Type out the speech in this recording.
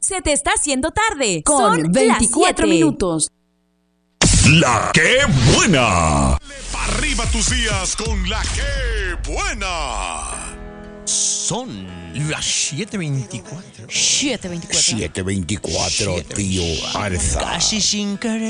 Se te está haciendo tarde. Con Son 24 las 7. minutos. La que buena. Pa' arriba tus días con la que buena. Son las 7:24. 7:24. 7:24, tío Arza. Casi sin querer.